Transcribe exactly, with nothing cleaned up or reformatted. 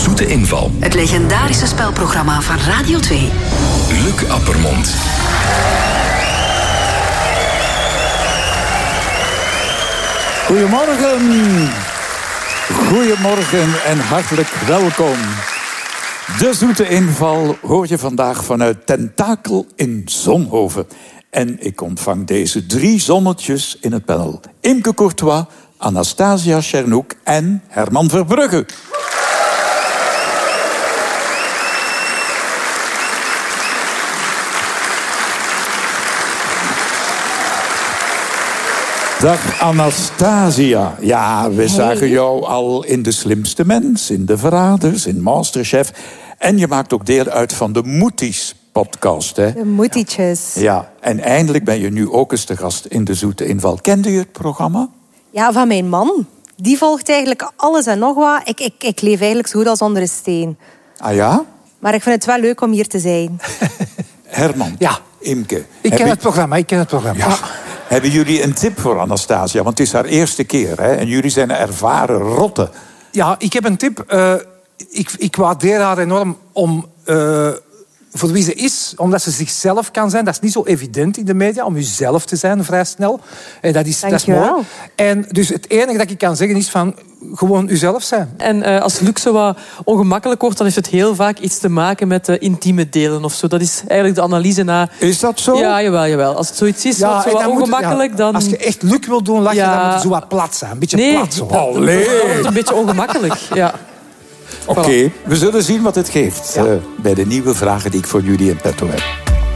Zoete Inval. Het legendarische spelprogramma van Radio twee. Luc Appermond. Goedemorgen. Goedemorgen en hartelijk welkom. De Zoete Inval hoor je vandaag vanuit Tentakel in Zonhoven. En ik ontvang deze drie zonnetjes in het panel. Imke Courtois, Anastasia Schernoek en Herman Verbrugge. Dag Anastasia. Ja, we zagen jou al in De Slimste Mens, in De Verraders, in Masterchef. En je maakt ook deel uit van de Moeties podcast, hè? De Moetietjes. Ja, en eindelijk ben je nu ook eens te gast in de Zoete Inval. Kende je het programma? Ja, van mijn man. Die volgt eigenlijk alles en nog wat. Ik, ik, ik leef eigenlijk zo goed als onder een steen. Ah ja? Maar ik vind het wel leuk om hier te zijn. Herman, ja. Imke. Ik ken je... het programma, ik ken het programma. Ja. Hebben jullie een tip voor Anastasia? Want het is haar eerste keer, hè? En jullie zijn een ervaren rotte. Ja, ik heb een tip. Uh, ik, ik waardeer haar enorm om... Uh, voor wie ze is, omdat ze zichzelf kan zijn. Dat is niet zo evident in de media, om jezelf te zijn vrij snel. En dat is, dat is mooi. En dus het enige dat ik kan zeggen is van gewoon uzelf zijn. En uh, als Luc zo wat ongemakkelijk wordt, dan heeft het heel vaak iets te maken met uh, intieme delen of zo. Dat is eigenlijk de analyse na... Is dat zo? Ja, jawel, jawel. Als het zoiets is, ja, wat zo wat ongemakkelijk, moet, ja, dan... Als je echt Luc wil doen, lach je, ja. dan moet je zo wat plat zijn. Een beetje nee, plat. Zo. Allee. Dat wordt een beetje ongemakkelijk, ja. Oké, okay, we zullen zien wat het geeft ja. uh, bij de nieuwe vragen die ik voor jullie in petto heb.